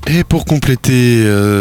Et pour compléter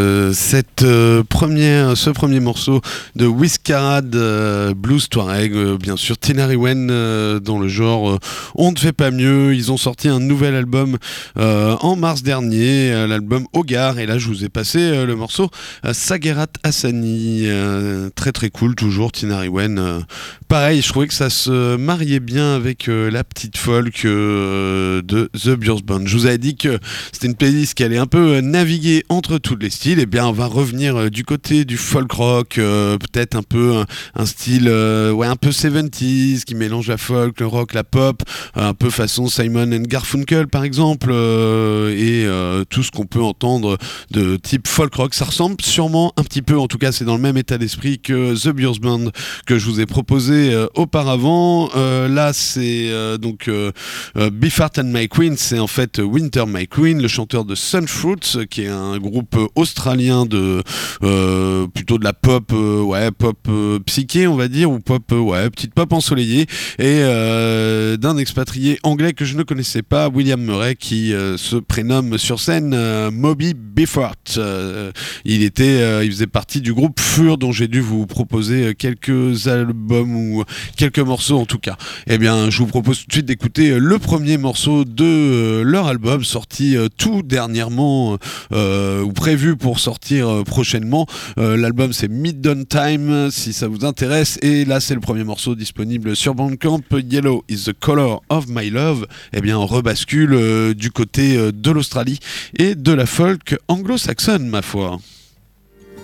ce premier morceau de Whiskerad Blues Touareg, bien sûr Tinariwen dans le genre on ne fait pas mieux. Ils ont sorti un nouvel album en mars dernier, l'album Hogar, et là je vous ai passé le morceau Sagerat Hassani, très très cool toujours Tinariwen. Pareil, je trouvais que ça se mariait bien avec la petite folk de The Björns Band. Je vous avais dit que c'était une playlist qui allait un peu naviguer entre tous les styles. Et bien on va revenir du côté du folk rock, peut-être un peu un style un peu 70s qui mélange la folk, le rock, la pop, un peu façon Simon and Garfunkel par exemple, et tout ce qu'on peut entendre de type folk rock. Ça ressemble sûrement un petit peu, en tout cas c'est dans le même état d'esprit que The Björns Band que je vous ai proposé auparavant. Là c'est Beefheart and My Queen, c'est en fait Winter My Queen, le chanteur de Sunfruits, qui est un groupe australien de plutôt de la pop, pop psyché on va dire, ou pop, petite pop ensoleillée, et d'un expatrié anglais que je ne connaissais pas, William Murray, qui se prénomme sur scène Moby Beefheart. Il faisait partie du groupe Fur, dont j'ai dû vous proposer quelques albums ou quelques morceaux en tout cas. Eh bien, je vous propose tout de suite d'écouter le premier morceau de leur album sorti tout dernièrement, ou prévu pour sortir prochainement. L'album c'est Middawn Time si ça vous intéresse, et là c'est le premier morceau disponible sur Bandcamp, Yellow is the Color of My Love. Eh bien on rebascule du côté de l'Australie et de la folk anglo-saxonne ma foi.